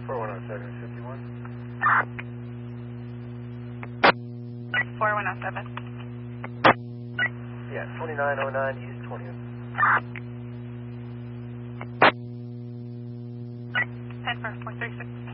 410751. 4107. Yeah, 2909 East 20th. 10 for 436.